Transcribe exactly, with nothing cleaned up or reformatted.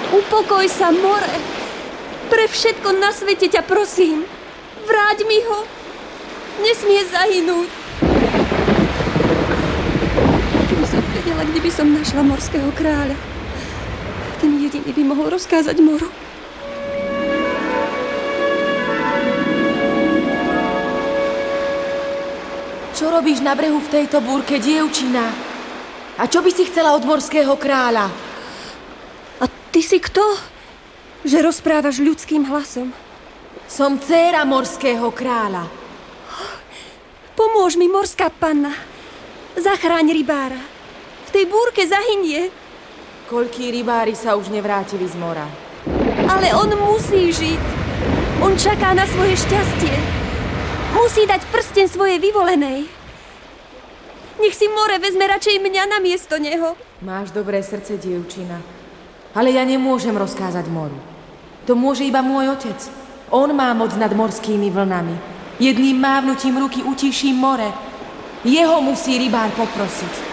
Upokoj sa, more. Pre všetko na svete ťa prosím. Vráť mi ho. Nesmie zahynúť. Keby som vedela, kde by som našla morského kráľa. Ten jediný by mohol rozkázať moru. Čo robíš na brehu v tejto búrke, dievčina? A čo by si chcela od morského kráľa? A ty si kto? Že rozprávaš ľudským hlasom. Som dcéra morského kráľa. Pomôž mi, morská panna. Zachráň rybára. V tej búrke zahynie. Koľkí rybári sa už nevrátili z mora? Ale on musí žiť. On čaká na svoje šťastie. Musí dať prsten svojej vyvolenej. Nech si more vezme radšej mňa na miesto neho. Máš dobré srdce, dievčina. Ale ja nemôžem rozkázať moru. To môže iba môj otec. On má moc nad morskými vlnami. Jedným mávnutím ruky utíši more. Jeho musí rybár poprosiť.